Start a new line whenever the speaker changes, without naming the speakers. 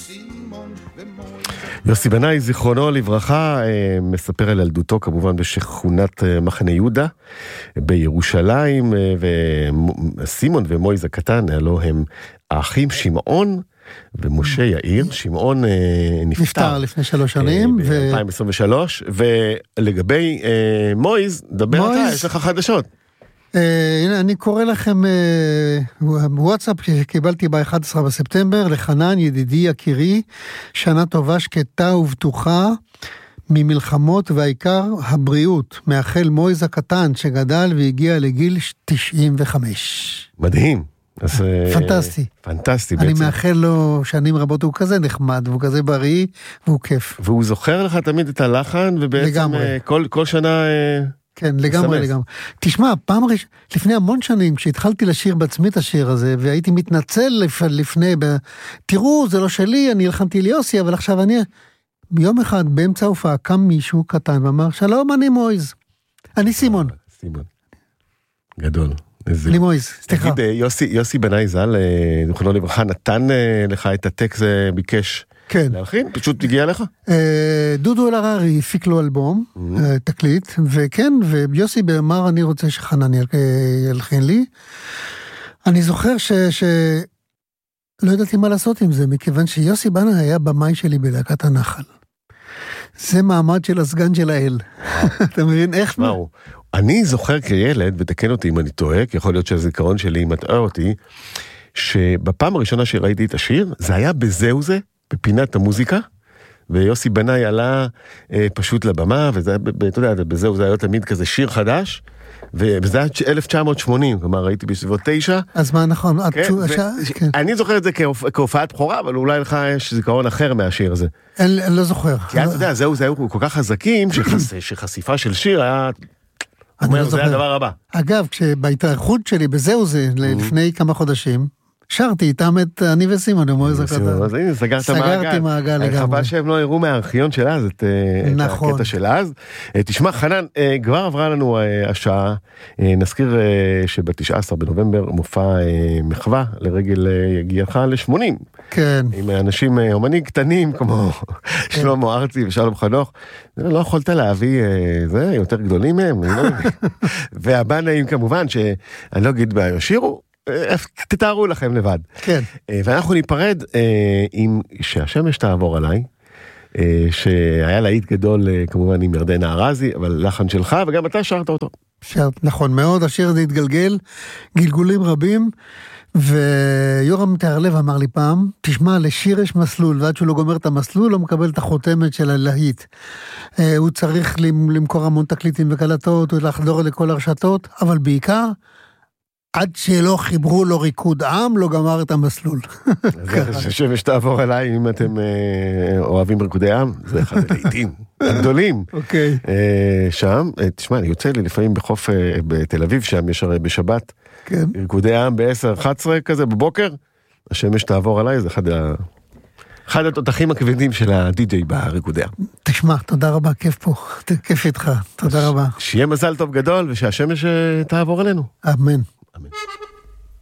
יוסי בנאי, זיכרונו לברכה, מספר על ילדותו כמובן בשכונת מחנה יהודה בירושלים, וסימון ומויז הקטן, הלא הם האחים שמעון ומשה יאיר. שמעון נפטר
לפני 3 שנים.
ב-2023, ולגבי מויז, דבר אתה, יש לך חדשות.
הנה, אני קורא לכם וואטסאפ שקיבלתי ב-11 בספטמבר, לחנן, ידידי יקירי, שנה טובה, שקטה ובטוחה ממלחמות, והעיקר הבריאות, מאחל מויז הקטן שגדל והגיע לגיל 95.
מדהים.
פנטסטי.
פנטסטי.
אני מאחל לו שנים רבות, הוא כזה נחמד, והוא כזה בריא, והוא כיף.
והוא זוכר לך תמיד את הלחן, ובעצם כל שנה...
כן, לגמרי. תשמע, לפני המון שנים, כשהתחלתי לשיר בעצמי את השיר הזה, והייתי מתנצל לפני, תראו, זה לא שלי, אני הלחנתי ליוסי, אבל עכשיו ביום אחד, באמצע ההופעה, קם מישהו קטן, ואמר, שלום, אני מויז. אני סימון.
סימון. גדול.
אני מויז, סליחה.
תגיד, יוסי בנאי ז"ל, זיכרונו לברכה, נתן לך את הטקסט, ביקש
כן.
להלחין? פשוט הגיע לך?
דודו אלהררי הפיק לו אלבום, תקליט, וכן, ויוסי אמר, אני רוצה שחנן ילחין לי. אני זוכר לא ידעתי מה לעשות עם זה, מכיוון שיוסי בנאי היה במאי שלי בלהקת הנחל. זה מעמד של הסגן של האל. אתה מבין איך?
אני זוכר כילד, ותקן אותי אם אני טועה, כי יכול להיות שהזיכרון שלי מטעה אותי, שבפעם הראשונה שראיתי את השיר, זה היה בזהו זה, בפינת המוזיקה, ויוסי בנאי עלה פשוט לבמה, וזה, אתה יודע, בזהו זה היה תמיד כזה שיר חדש, וזה היה 1980, כלומר ראיתי בסביבות 9.
אז מה נכון?
אני זוכר את זה כהופעת בכורה, אבל אולי לך יש זיכרון אחר מהשיר הזה.
אני לא זוכר.
כי אתה יודע, זהו זה היו כל כך חזקים, שחשיפה של שיר היה... זה הדבר הבא.
אגב, בהתארחות שלי בזהו זה, לפני כמה חודשים, שרתי איתם את אני וסימון, מויז הקטן.
אז הנה, סגרתי מעגל לגמרי. חבל שהם לא הראו מהארכיון של אז, את הקטע של אז. תשמע, חנן, כבר עברה לנו השעה, נזכיר שב-19 בנובמבר מופע מחווה לרגל יגיעך ל-80.
כן.
עם אנשים אומנים קטנים, כמו שלמה ארצי ושלום חנוך. לא יכולת להביא, זה, יותר גדולים מהם. והבנאים כמובן, שאני לא אגיד שירו, תתארו לכם לבד.
כן.
ואנחנו ניפרד עם שהשמש תעבור עליי, שהיה להיט גדול כמובן עם ירדנה ארזי, אבל לחן שלך, וגם אתה שרת אותו.
נכון מאוד, השיר הזה התגלגל, גלגולים רבים, ויורם תיארלב אמר לי פעם, תשמע, לשיר יש מסלול, ועד שהוא לא גומר את המסלול, לא מקבל את החותמת של הלהיט. הוא צריך למכור המון תקליטים וקלטות, הוא לחדור לכל הרשתות, אבל בעיקר, עד שלא חיברו לו ריקוד עם, לא גמר את המסלול.
זה השמש תעבור אליי, אם אתם אוהבים ריקודי עם, זה אחד הלהיטים הגדולים.
אוקיי.
שם, תשמע, אני יוצא לי לפעמים בחוף בתל אביב, שם יש הרי בשבת, ריקודי עם ב-10-11 כזה בבוקר, השמש תעבור עליי, זה אחד התותחים הכבדים של הדי-ג'יי בריקודי עם.
תשמע, תודה רבה, כיף פה, כיף איתך, תודה רבה.
שיהיה מזל טוב גדול, ושהשמש תעבור עלינו.
אמן.